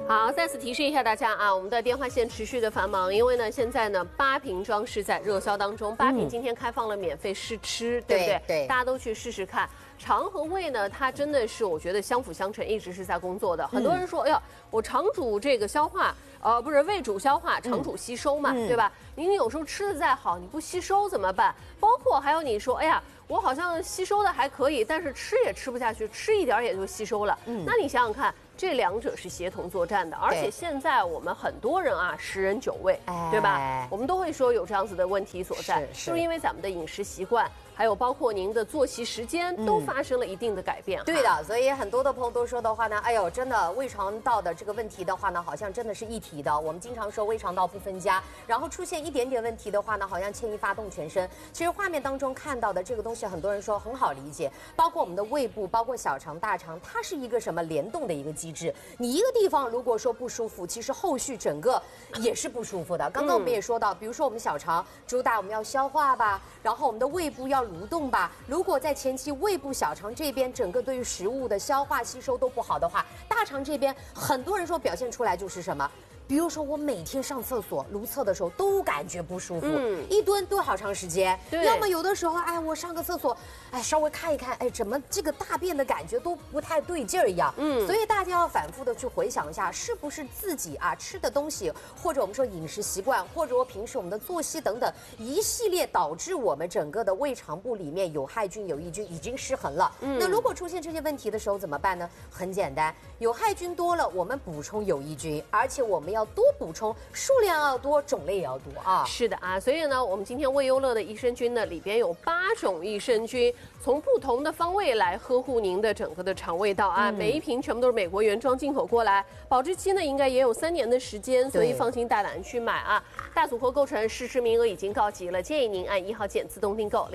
好，再次提示一下大家啊，我们的电话线持续的繁忙，因为呢，现在呢8瓶装是在热销当中，8瓶今天开放了免费试吃，对不对？ 对， 大家都去试试看。肠和胃呢，它真的是我觉得相辅相成，一直是在工作的。很多人说，哎呀，我肠主这个消化，不是胃主消化，肠主吸收嘛，对吧？您有时候吃的再好，你不吸收怎么办？包括还有你说，哎呀，我好像吸收的还可以，但是吃也吃不下去，吃一点也就吸收了。那你想想看。这两者是协同作战的，而且现在我们很多人啊，10人9胃，对吧？我们都会说有这样子的问题所在，就是因为咱们的饮食习惯，还有包括您的作息时间都发生了一定的改变。 对的，所以很多的朋友都说的话呢，哎呦，真的胃肠道的这个问题的话呢，好像真的是一体的。我们经常说胃肠道不分家，然后出现一点点问题的话呢，好像牵一发动全身。其实画面当中看到的这个东西，很多人说很好理解，包括我们的胃部，包括小肠、大肠，它是一个什么联动的一个机制。你一个地方如果说不舒服，其实后续整个也是不舒服的。刚刚我们也说到，比如说我们小肠主打我们要消化吧，然后我们的胃部要蠕动吧。如果在前期胃部、小肠这边整个对于食物的消化吸收都不好的话，大肠这边很多人说表现出来就是什么？比如说我每天上厕所如厕的时候都感觉不舒服，一蹲都好长时间。要么有的时候，哎，我上个厕所，哎，稍微看一看，哎，怎么这个大便的感觉都不太对劲儿一样。所以大家要反复的去回想一下，是不是自己啊吃的东西，或者我们说饮食习惯，或者我平时我们的作息等等一系列导致我们整个的胃肠部里面有害菌、有益菌已经失衡了。那如果出现这些问题的时候怎么办呢？很简单，有害菌多了，我们补充有益菌，而且我们要多补充，数量要多，种类也要多啊。 是的啊，所以呢，我们今天胃优乐的益生菌呢，里边有8种益生菌，从不同的方位来呵护您的整个的肠胃道啊。每一瓶全部都是美国原装进口过来，保质期呢应该也有3年的时间，所以放心大胆去买啊。大组合购成试吃名额已经告急了，建议您按1号键自动订购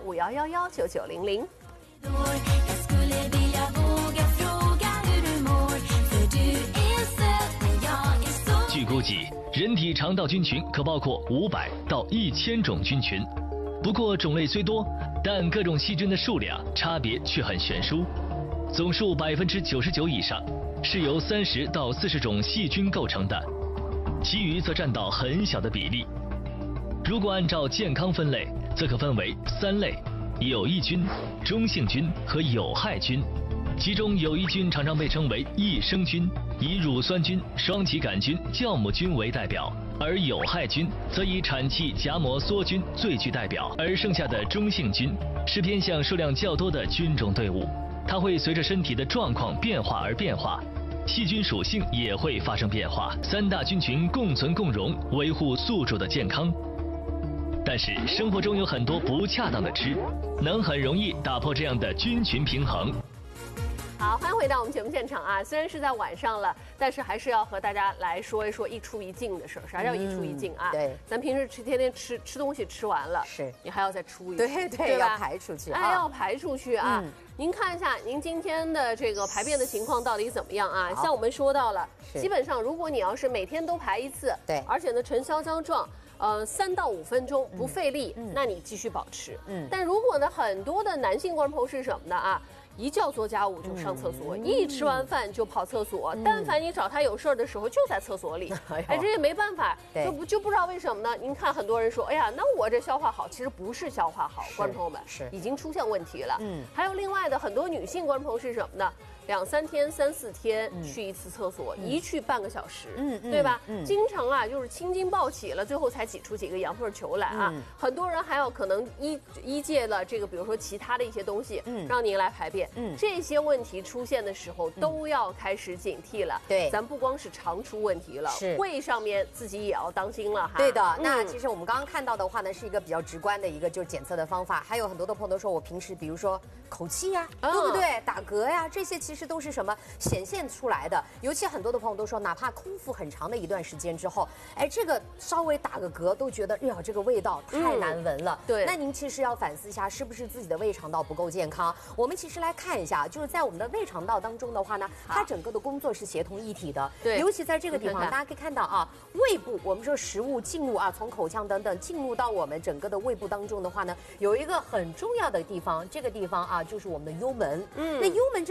0215119900。 据估计，人体肠道菌群可包括500到1000种菌群，不过种类虽多，但各种细菌的数量差别却很悬殊。总数99%以上是由30到40种细菌构成的，其余则占到很小的比例。如果按照健康分类，则可分为3类：有益菌、中性菌和有害菌。其中有益菌常常被称为益生菌，以乳酸菌、双歧杆菌、酵母菌为代表，而有害菌则以产气荚膜梭菌最具代表。而剩下的中性菌是偏向数量较多的菌种队伍，它会随着身体的状况变化而变化，细菌属性也会发生变化。3大菌群共存共荣，维护宿主的健康。但是生活中有很多不恰当的吃，能很容易打破这样的菌群平衡。 好，欢迎回到我们节目现场啊！虽然是在晚上了，但是还是要和大家来说一说一出一进的事儿。啥叫一出一进啊？ 对， 咱平时天天吃东西吃完了， 是你还要再出一进，对，要排出去， 哎，要排出去啊！您看一下，您今天的这个排便的情况到底怎么样啊？像我们说到了，基本上如果你要是每天都排一次， 对， 而且呢呈消胶状。3到5分钟不费力，那你继续保持。但如果呢，很多的男性观众是什么呢啊？一觉做家务就上厕所，一吃完饭就跑厕所，但凡你找他有事儿的时候就在厕所里，哎，这也没办法，就不知道为什么呢？您看很多人说，哎呀，那我这消化好，其实不是消化好，观众朋友们是已经出现问题了。还有另外的很多女性观众朋友是什么呢？2、3天、3、4天去一次厕所，一去半个小时，对吧？经常啊，就是青筋暴起了，最后才挤出几个羊粪球来啊。很多人还有可能依借了这个，比如说其他的一些东西，让您来排便。这些问题出现的时候，都要开始警惕了。 对， 咱不光是肠出问题了，胃上面自己也要当心了哈。 对的，那其实我们刚刚看到的话呢，是一个比较直观的一个就是检测的方法。还有很多的朋友都说，我平时比如说口气呀，对不对？打嗝呀，这些其实都是什么显现出来的。尤其很多的朋友都说，哪怕空腹很长的一段时间之后，哎，这个稍微打个嗝都觉得，哎呀，这个味道太难闻了。对，那您其实要反思一下，是不是自己的胃肠道不够健康？我们其实来看一下，就是在我们的胃肠道当中的话呢，它整个的工作是协同一体的。对，尤其在这个地方，大家可以看到啊，胃部我们说食物进入啊，从口腔等等进入到我们整个的胃部当中的话呢，有一个很重要的地方，这个地方啊就是我们的幽门。那幽门这个地方的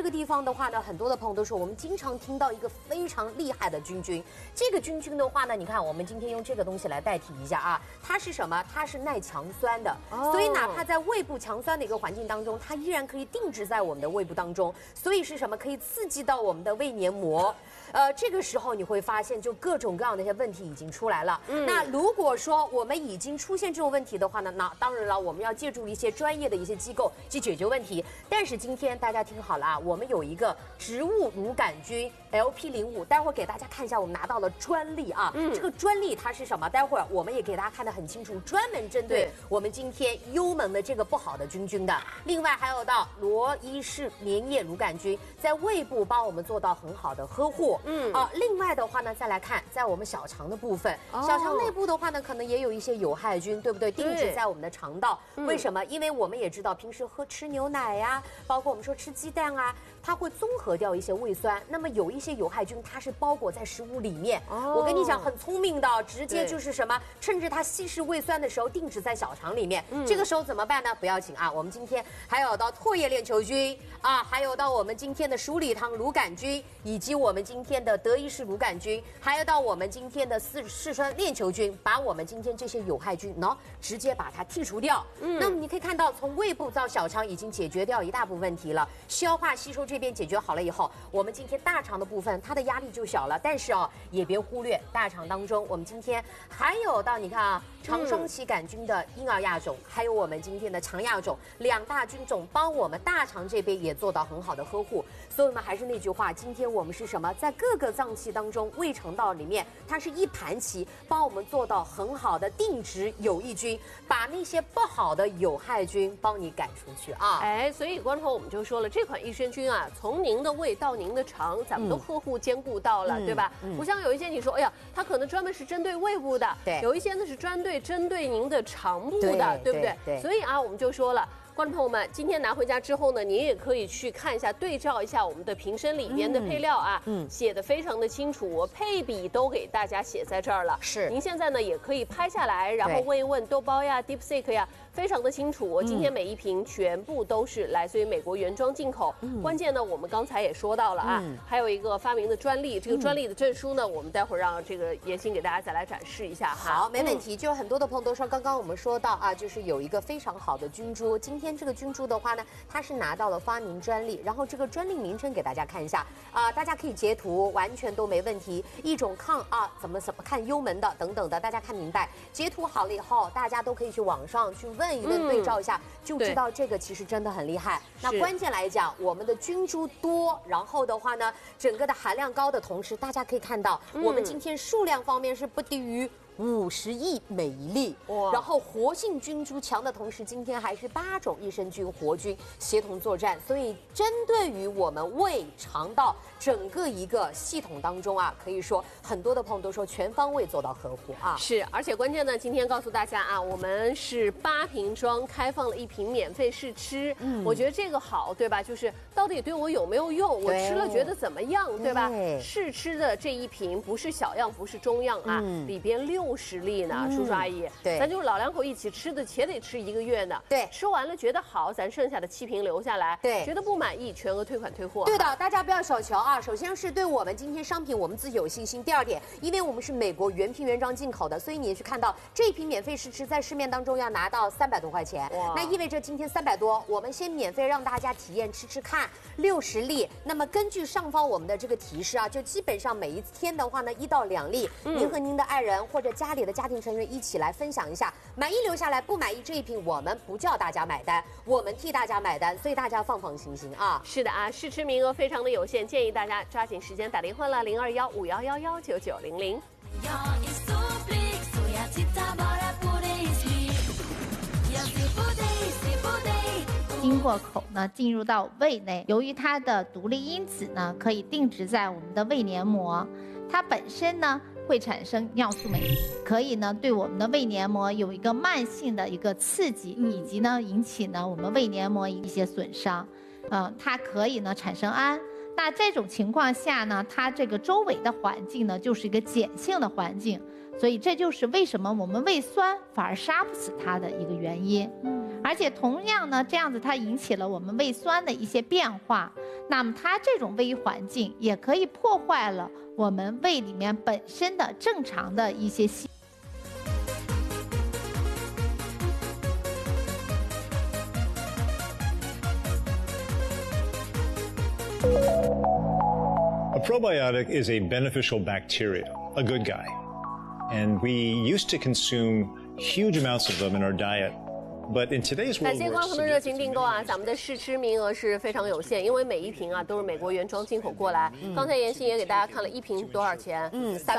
的话呢，很多的朋友都说，我们经常听到一个非常厉害的菌菌。这个菌菌的话呢，你看我们今天用这个东西来代替一下啊，它是什么？它是耐强酸的，所以哪怕在胃部强酸的一个环境当中，它依然可以定植在我们的胃部当中。所以是什么？可以刺激到我们的胃黏膜。这个时候你会发现，就各种各样的一些问题已经出来了。那如果说我们已经出现这种问题的话呢，那当然了，我们要借助一些专业的一些机构去解决问题。但是今天大家听好了啊，我们有一个植物乳杆菌 LP05，待会儿给大家看一下，我们拿到了专利啊。这个专利它是什么？待会儿我们也给大家看得很清楚，专门针对我们今天幽门的这个不好的菌菌的。另外还有到罗伊氏粘液乳杆菌，在胃部帮我们做到很好的呵护。另外的话呢，再来看在我们小肠的部分，小肠内部的话呢，可能也有一些有害菌，对不对？定植在我们的肠道。为什么？因为我们也知道，平时吃牛奶呀，包括我们说吃鸡蛋啊，它会综合掉一些胃酸。那么有一些有害菌，它是包裹在食物里面。我跟你讲，很聪明的，直接就是什么，趁着它稀释胃酸的时候，定植在小肠里面。这个时候怎么办呢？不要紧啊，我们今天还有到唾液链球菌啊，还有到我们今天的鼠李糖乳杆菌，以及我们今天的德意士乳杆菌，还有到我们今天的四川链球菌，把我们今天这些有害菌呢，直接把它剔除掉。那么你可以看到，从胃部到小肠已经解决掉一大部分问题了，消化吸收这边解决好了以后，我们今天大肠的部分它的压力就小了。但是也别忽略大肠当中，我们今天还有到你看啊，肠双歧杆菌的婴儿亚种，还有我们今天的肠亚种2大菌种，帮我们大肠这边也做到很好的呵护。所以我们还是那句话，今天我们是什么？在各个脏器当中，胃肠道里面它是一盘棋，帮我们做到很好的定植有益菌，把那些不好的有害菌帮你赶出去啊！ 所以观众我们就说了，这款益生菌啊，从您的胃到您的肠，咱们都呵护兼顾到了，对吧？不像有一些你说，哎呀，它可能专门是针对胃部的， 对， 有一些呢是针对您的肠部的，对不对？ 对。 所以啊，我们就说了。观众朋友们，今天拿回家之后呢，您也可以去看一下，对照一下我们的瓶身里面的配料啊，写的非常的清楚，配比都给大家写在这儿了。 是， 您现在呢也可以拍下来，然后问一问豆包呀、DeepSeek 呀，非常的清楚。今天每一瓶全部都是来自于美国原装进口。关键呢，我们刚才也说到了啊，还有一个发明的专利，这个专利的证书呢，我们待会儿让这个妍心给大家再来展示一下哈。 好，没问题。就很多的朋友都说，刚刚我们说到啊，就是有一个非常好的菌株，今天这个菌株的话呢，它是拿到了发明专利，然后这个专利名称给大家看一下啊，大家可以截图，完全都没问题。一种抗怎么看幽门的等等的，大家看明白。截图好了以后，大家都可以去网上去问一问，对照一下，就知道这个其实真的很厉害。那关键来讲，我们的菌株多，然后的话呢，整个的含量高的同时，大家可以看到，我们今天数量方面是不低于50亿每一粒，然后活性菌株强的同时，今天还是8种益生菌活菌协同作战，所以针对于我们胃肠道整个一个系统当中啊，可以说很多的朋友都说全方位做到呵护啊。 是，而且关键呢，今天告诉大家啊，我们是8瓶装，开放了1瓶免费试吃。我觉得这个好，对吧？就是到底对我有没有用，我吃了觉得怎么样，对吧？试吃的这1瓶不是小样，不是中样啊，里边60粒呢，叔叔阿姨， 对， 咱就是老两口一起吃的，且得吃1个月呢。 对， 吃完了觉得好，咱剩下的7瓶留下来。 对， 觉得不满意，全额退款退货。 对的，大家不要小瞧啊。首先是对我们今天商品我们自己有信心。第二点，因为我们是美国原瓶原装进口的，所以你也去看到这一瓶免费试吃，在市面当中要拿到300多块钱。那意味着今天300多，我们先免费让大家体验吃吃看，60粒。那么根据上方我们的这个提示啊，就基本上每一天的话呢，1到2粒，您和您的爱人或者家里的家庭成员一起来分享一下，满意留下来，不满意这一瓶我们不叫大家买单，我们替大家买单，所以大家放心心啊。 是的啊，试吃名额非常的有限，建议大家抓紧时间打电话了，0215111990。 经过口呢进入到胃内，由于它的独立因子呢可以定植在我们的胃黏膜，它本身呢会产生尿素酶，可以呢对我们的胃黏膜有一个慢性的一个刺激，以及呢引起呢我们胃黏膜一些损伤。它可以呢产生氨。那这种情况下呢，它这个周围的环境呢就是一个碱性的环境，所以这就是为什么我们胃酸反而杀不死它的一个原因。而而且同样呢，这样子它引起了我们胃酸的一些变化，那么它这种微环境也可以破坏了我们胃里面本身的正常的一些细。 A probiotic is a beneficial bacteria, a good guy. And we used to consume huge amounts of them in our diet. But in today's 感 world, 谢观众朋友的热情订购啊！咱们的试吃名额是非常有限，因为每一瓶啊都是美国原装进口过来。刚才妍希也给大家看了一瓶多少钱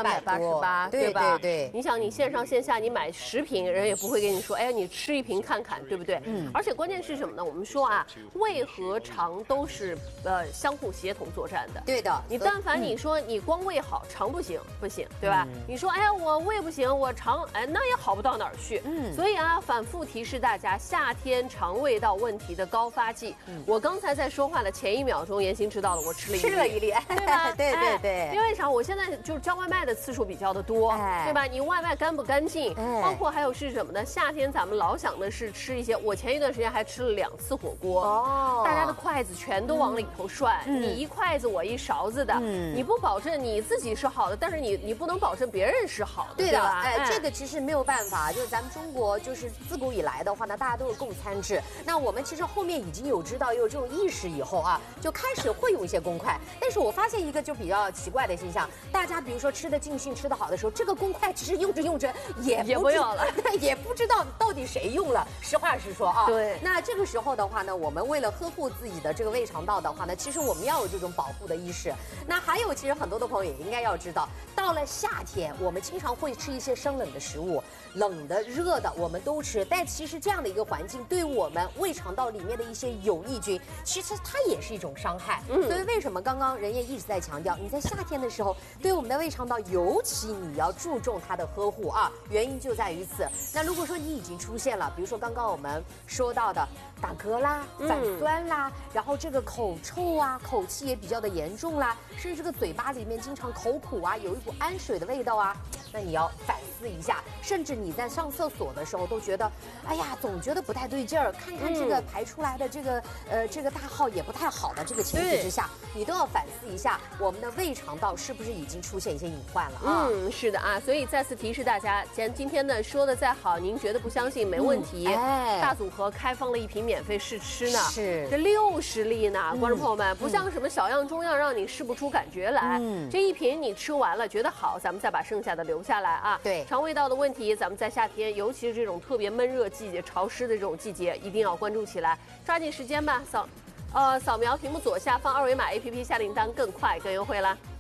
？388，对吧？ 对。 你想，你线上线下你买10瓶，人也不会跟你说，哎，你吃一瓶看看，对不对？而且关键是什么呢？我们说啊，胃和肠都是相互协同作战的。 对的。 你但凡你说你光胃好，肠不行，对吧？你说哎呀我胃不行，我肠哎那也好不到哪儿去。所以啊，反复提示大家。夏天肠胃道问题的高发剂，我刚才在说话的前1秒钟，妍希知道了，我吃了一粒，对吧？ 对。 因为啥？我现在就是叫外卖的次数比较的多，对吧？你外卖干不干净？包括还有是什么呢？夏天咱们老想的是吃一些，我前一段时间还吃了2次火锅，大家的筷子全都往里头涮，你一筷子我一勺子的，你不保证你自己是好的，但是你不能保证别人是好的， 对的， 吧？ 这个其实没有办法，就是咱们中国就是自古以来的话呢，大家都是共餐制。那我们其实后面已经有知道有这种意识以后啊，就开始会有一些公筷。但是我发现一个就比较奇怪的现象，大家比如说吃的尽兴、吃的好的时候，这个公筷其实用着也不用了，也不知道到底谁用了。实话实说啊， 对。 那这个时候的话呢，我们为了呵护自己的这个胃肠道的话呢，其实我们要有这种保护的意识。那还有，其实很多的朋友也应该要知道，到了夏天，我们经常会吃一些生冷的食物，冷的、热的我们都吃。但其实这样的一个环境，对我们胃肠道里面的一些有益菌，其实它也是一种伤害。所以为什么刚刚人也一直在强调，你在夏天的时候，对我们的胃肠道尤其你要注重它的呵护啊，原因就在于此。那如果说你已经出现了，比如说刚刚我们说到的打嗝啦、反酸啦，然后这个口臭啊、口气也比较的严重啦，甚至这个嘴巴里面经常口苦啊，有一股氨水的味道啊，那你要反思一下。甚至你在上厕所的时候都觉得，哎呀，总觉得不太对劲儿，看看这个排出来的这个大号也不太好的这个情绪之下，你都要反思一下，我们的胃肠道是不是已经出现一些隐患了啊？ 是的啊，所以再次提示大家，今天呢说的再好，您觉得不相信没问题。大组合开放了1瓶免费试吃呢， 是这60粒呢，观众朋友们，不像什么小样中样让你试不出感觉来，这1瓶你吃完了觉得好，咱们再把剩下的留下来啊。 对， 肠胃道的问题，咱们在夏天，尤其是这种特别闷热季节、潮湿的这种季节，一定要关注起来，抓紧时间吧，扫描屏幕左下方2维码 APP 下订单更快更优惠啦。